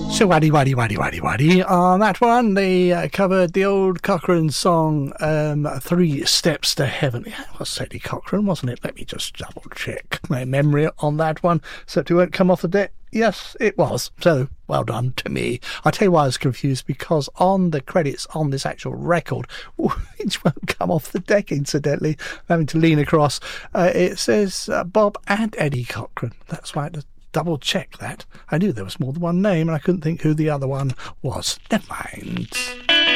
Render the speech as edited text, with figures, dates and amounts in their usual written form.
So waddy. On that one, they covered the old Cochrane song, 3 Steps to Heaven. Yeah, it was Eddie Cochrane, wasn't it? Let me just double check my memory on that one, so it won't come off the deck. Yes, it was. So, well done to me. I tell you why I was confused, because on the credits on this actual record, which won't come off the deck, incidentally, I'm having to lean across, it says Bob and Eddie Cochrane. That's why I had to double check that. I knew there was more than one name and I couldn't think who the other one was. Never mind.